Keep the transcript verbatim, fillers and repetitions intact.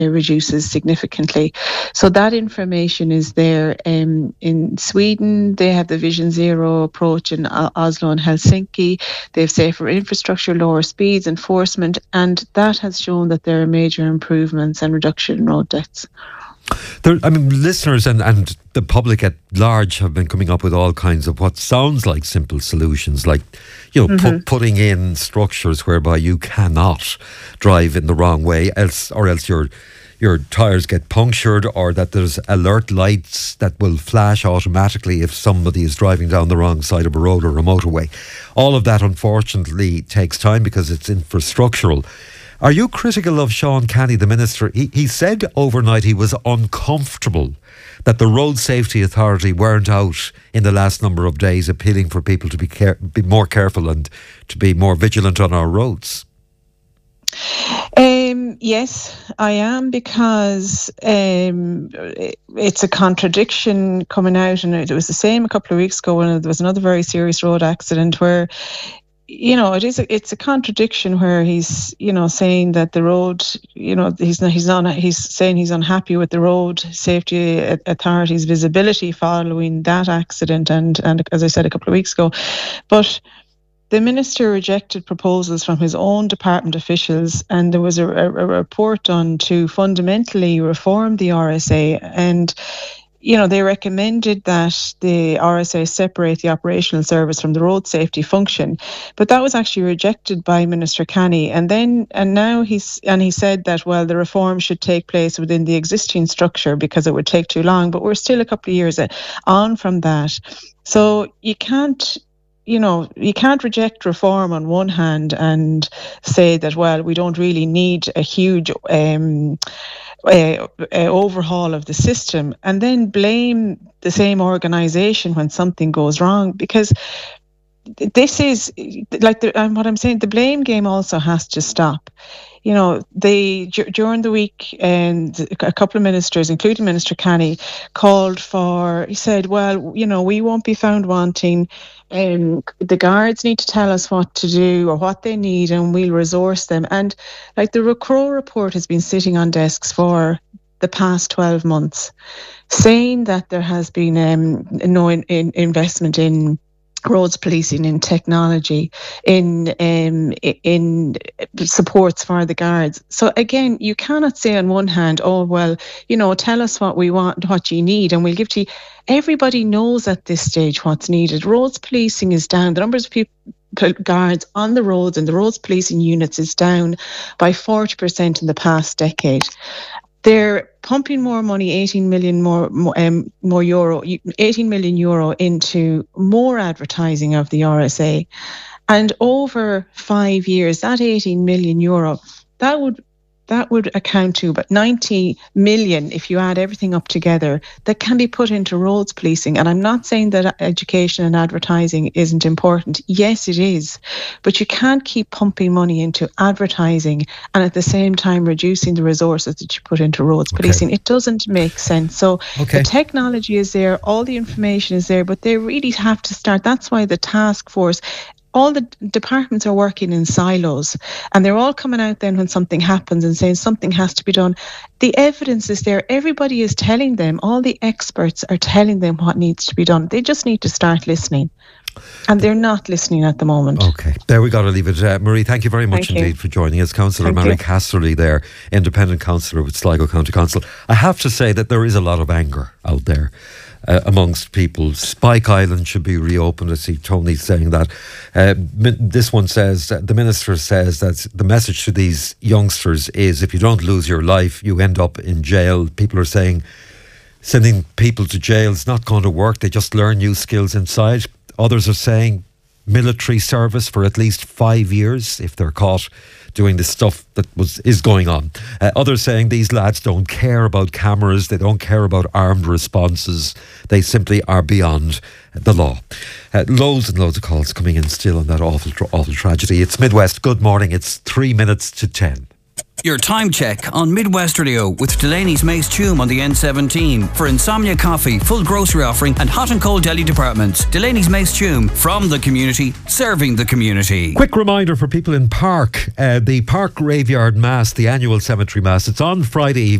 it reduces significantly. So that information is there. Um, in Sweden, they have the Vision Zero approach in Oslo and Helsinki. They have safer infrastructure, lower speeds, enforcement, and that has shown that there are major improvements and reduction in road deaths. There, I mean, listeners and, and the public at large have been coming up with all kinds of what sounds like simple solutions, like, you know, mm-hmm. pu- putting in structures whereby you cannot drive in the wrong way, else or else your your tyres get punctured, or that there's alert lights that will flash automatically if somebody is driving down the wrong side of a road or a motorway. All of that, unfortunately, takes time because it's infrastructural. Are you critical of Sean Canny, the Minister? He, he said overnight he was uncomfortable that the Road Safety Authority weren't out in the last number of days appealing for people to be, care, be more careful and to be more vigilant on our roads. Um, yes, I am, because um, it's a contradiction coming out, and it was the same a couple of weeks ago when there was another very serious road accident where, you know, it is a, it's a contradiction where he's, you know, saying that the road, you know, he's not, he's not, he's saying he's unhappy with the Road Safety Authority's visibility following that accident, and and as I said a couple of weeks ago, but the minister rejected proposals from his own department officials, and there was a, a, a report done to fundamentally reform the R S A. And, you know, they recommended that the R S A separate the operational service from the road safety function, but that was actually rejected by Minister Canny. And then, and now he's, and he said that, well, the reform should take place within the existing structure because it would take too long. But we're still a couple of years on from that, so you can't. You know, you can't reject reform on one hand and say that, well, we don't really need a huge um, uh, uh, overhaul of the system, and then blame the same organisation when something goes wrong, because this is like the, um, what I'm saying, the blame game also has to stop. You know, they d- during the week, and a couple of ministers, including Minister Canny, called for, he said, well, you know, we won't be found wanting. Um, the guards need to tell us what to do or what they need, and we'll resource them. And like the Crow report has been sitting on desks for the past twelve months, saying that there has been um, no in, in investment in roads policing, in technology, in um, in supports for the guards. So again, you cannot say on one hand, oh, well, you know, tell us what we want, what you need, and we'll give to you. Everybody knows at this stage what's needed. Roads policing is down. The numbers of people, guards on the roads and the roads policing units is down by forty percent in the past decade. They're pumping more money, eighteen million more, um, more euro, eighteen million euro into more advertising of the R S A, and over five years, that eighteen million euro, that would that would account to about ninety million if you add everything up together that can be put into roads policing. And I'm not saying that education and advertising isn't important. Yes, it is. But you can't keep pumping money into advertising and at the same time reducing the resources that you put into roads okay. policing. It doesn't make sense. So okay. the technology is there, all the information is there, but they really have to start. That's why the task force, all the departments are working in silos, and they're all coming out then when something happens and saying something has to be done. The evidence is there. Everybody is telling them, all the experts are telling them what needs to be done. They just need to start listening. And they're not listening at the moment. Okay, there we got to leave it. Uh, Marie, thank you very much thank indeed you. for joining us. Councillor Thank Mary you. Casterly there, independent councillor with Sligo County Council. I have to say that there is a lot of anger out there uh, amongst people. Spike Island should be reopened. I see Tony saying that. Uh, this one says, uh, the minister says that the message to these youngsters is if you don't lose your life, you end up in jail. People are saying sending people to jail is not going to work. They just learn new skills inside. Others are saying military service for at least five years if they're caught doing the stuff that was is going on. Uh, others saying these lads don't care about cameras, they don't care about armed responses, they simply are beyond the law. Uh, loads and loads of calls coming in still on that awful, awful tragedy. It's Midwest. Good morning. It's three minutes to ten. Your time check on Midwest Radio with Delaney's Mace Tume on the N seventeen for Insomnia Coffee, full grocery offering and hot and cold deli departments. Delaney's Mace Tume, from the community, serving the community. Quick reminder for people in Park, uh, the Park Graveyard Mass, the annual cemetery mass, it's on Friday evening.